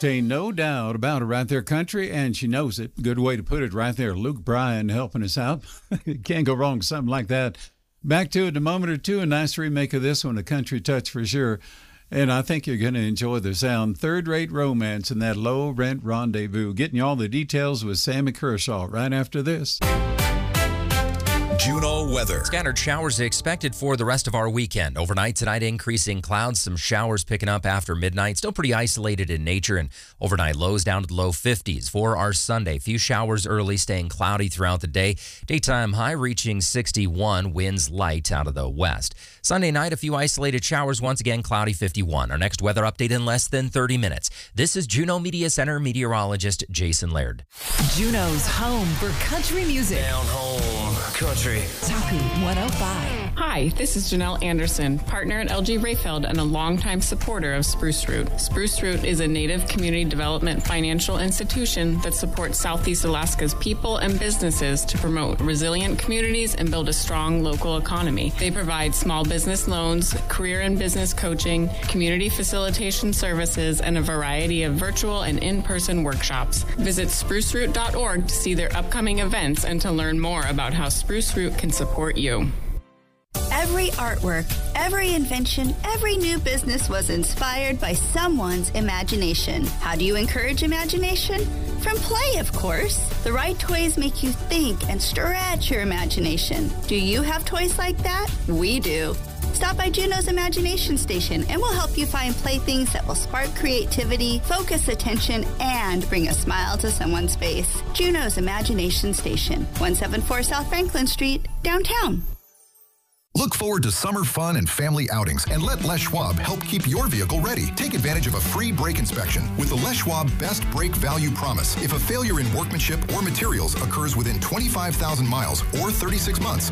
Ain't no doubt about it right there, country, and she knows it. Good way to put it right there. Luke Bryan helping us out. Can't go wrong with something like that. Back to it in a moment or two. A nice remake of this one, a country touch for sure. And I think you're going to enjoy the sound. Third-rate romance in that low-rent rendezvous. Getting you all the details with Sammy Kershaw right after this. Juneau weather. Scattered showers expected for the rest of our weekend. Overnight tonight, increasing clouds, some showers picking up after midnight. Still pretty isolated in nature, and overnight lows down to the low 50s. For our Sunday, few showers early, staying cloudy throughout the day. Daytime high reaching 61, winds light out of the west. Sunday night, a few isolated showers, once again cloudy, 51. Our next weather update in less than 30 minutes. This is Juneau Media Center meteorologist Jason Laird. Juneau's home for country music. Down home country. Taku 105. Hi, this is Janelle Anderson, partner at LG Rayfeld and a longtime supporter of Spruce Root. Spruce Root is a Native community development financial institution that supports Southeast Alaska's people and businesses to promote resilient communities and build a strong local economy. They provide small business loans, career and business coaching, community facilitation services, and a variety of virtual and in-person workshops. Visit spruceroot.org to see their upcoming events and to learn more about how Spruce Root can support you. Every artwork, every invention, every new business was inspired by someone's imagination. How do you encourage imagination? From play, of course. The right toys make you think and stretch your imagination. Do you have toys like that? We do. Stop by Juneau's Imagination Station and we'll help you find playthings that will spark creativity, focus attention, and bring a smile to someone's face. Juneau's Imagination Station, 174 South Franklin Street, downtown. Look forward to summer fun and family outings and let Les Schwab help keep your vehicle ready. Take advantage of a free brake inspection with the Les Schwab Best Brake Value Promise. If a failure in workmanship or materials occurs within 25,000 miles or 36 months,